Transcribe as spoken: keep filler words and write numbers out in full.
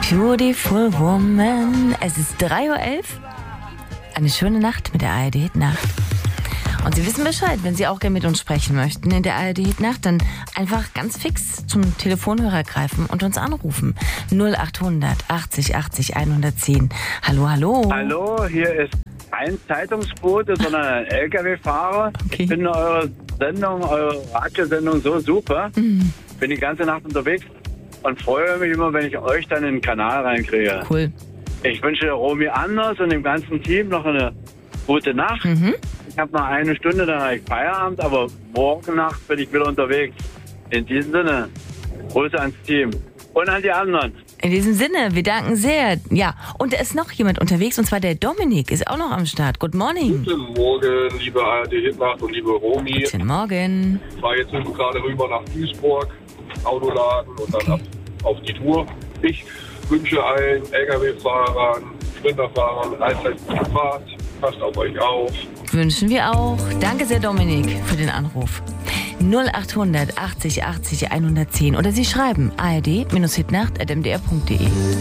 Beautiful Woman. Es ist drei Uhr elf. Eine schöne Nacht mit der A R D-Hitnacht. Und Sie wissen Bescheid, wenn Sie auch gerne mit uns sprechen möchten in der A R D-Hitnacht, dann einfach ganz fix zum Telefonhörer greifen und uns anrufen. null achthundert achtzig achtzig hundertzehn. Hallo, hallo. Hallo, hier ist ein Zeitungsbote, sondern ein L K W-Fahrer. Okay. Ich finde eure Sendung, eure Radiosendung so super. Mhm. Bin die ganze Nacht unterwegs und freue mich immer, wenn ich euch dann in den Kanal reinkriege. Cool. Ich wünsche der Romy Anders und dem ganzen Team noch eine gute Nacht. Mhm. Ich habe noch eine Stunde, dann habe ich Feierabend, aber morgen Nacht bin ich wieder unterwegs. In diesem Sinne, Grüße ans Team und an die anderen. In diesem Sinne, wir danken sehr. Ja, und da ist noch jemand unterwegs, und zwar der Dominik ist auch noch am Start. Good morning. Guten Morgen, liebe A R D-Hitnacht und liebe Romy. Guten Morgen. Ich fahre jetzt gerade rüber nach Duisburg, Auto laden und dann ab auf die Tour. Ich wünsche allen L K W-Fahrern, Sprinterfahrern allzeit gute Fahrt. Passt auf euch auf. Wünschen wir auch. Danke sehr, Dominik, für den Anruf. null achthundert achtzig achtzig hundertzehn oder Sie schreiben a r d Hitnacht at m d r punkt d e.